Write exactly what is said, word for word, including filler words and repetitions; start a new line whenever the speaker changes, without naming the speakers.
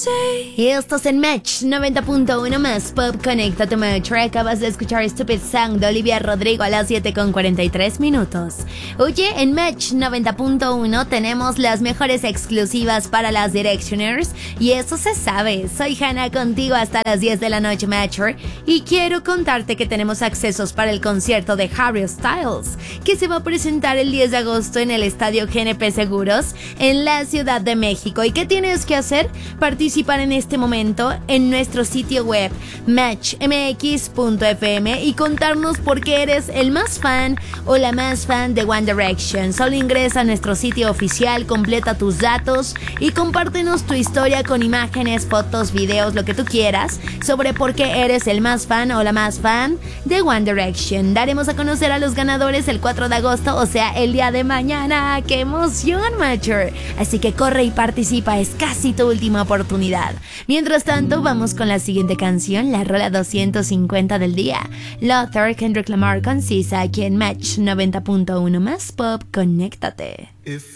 Y estás en Match noventa punto uno más Pop. Conecta tu Metro. Acabas de escuchar Stupid Song de Olivia Rodrigo a las siete con cuarenta y tres minutos. Oye, en Match noventa punto uno tenemos las mejores exclusivas para las Directioners y eso se sabe. Soy Hannah contigo hasta las diez de la noche, Metro, y quiero contarte que tenemos accesos para el concierto de Harry Styles, que se va a presentar el diez de agosto en el estadio G N P Seguros en la Ciudad de México. ¿Y qué tienes que hacer? Participar en este momento en nuestro sitio web match m x punto f m y contarnos por qué eres el más fan o la más fan de One Direction. Solo ingresa a nuestro sitio oficial, completa tus datos y compártenos tu historia con imágenes, fotos, videos, lo que tú quieras sobre por qué eres el más fan o la más fan de One Direction. Daremos a conocer a los ganadores el cuatro de agosto, o sea, el día de mañana. ¡Qué emoción, Matcher! Así que corre y participa, es casi tu última oportunidad. Mientras tanto, vamos con la siguiente canción, la rola doscientos cincuenta del día. Luther, Kendrick Lamar con Sisa, aquí en Match noventa punto uno más Pop. Conéctate.
If